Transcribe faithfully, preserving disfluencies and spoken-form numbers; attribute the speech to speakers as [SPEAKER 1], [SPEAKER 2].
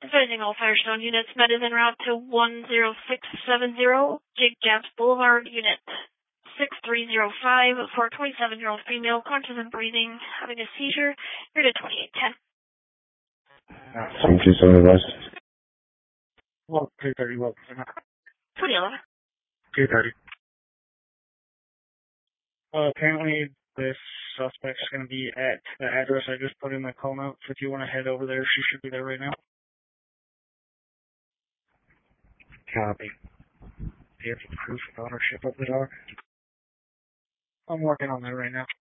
[SPEAKER 1] Advising all Firestone units, Med is en route to one zero six seven zero, Jig Japs Boulevard, Unit six three zero five, for a twenty-seven-year-old female, conscious and breathing, having a seizure, here to twenty-eight ten.
[SPEAKER 2] Thank you, so much.
[SPEAKER 3] Well, three thirty, what?
[SPEAKER 1] twenty eleven.
[SPEAKER 3] three thirty. Uh, apparently, this suspect's going to be at the address I just put in my call notes. If you want to head over there, she should be there right now. Copy. Do you have proof of ownership of the dog? I'm working on that right now.